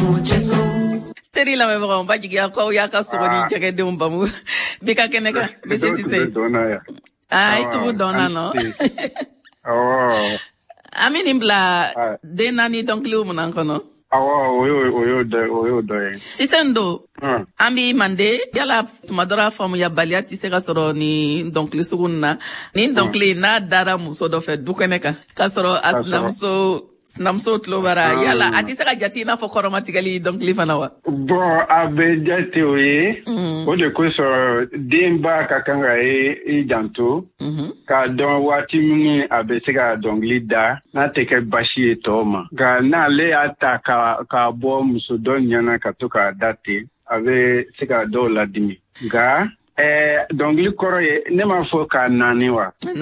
Teri la me bagaw ba jigiya ko ya ka sugoni jage de umbamu bika keneka monsieur Cissé ai tu dona no amini bla de nani donc li umunan kono oyo do Sisendo ambi mande yala tumadora famu ya balia tise ka soro ni donc li sugunna ni donc li na dara muso do fe du keneka ka soro namso tlobara yala atise ka jati na fo koromatigali donc li fanawa bon abe jati oye o de ko so demba ka kanga e janto ka don wati mini abe sega donc lida na teke bashi etoma ga na le ata ka bo muso don nyana ka to ka date abe sega do ladimi ga donc li koro ye ne ma fo ka nani wa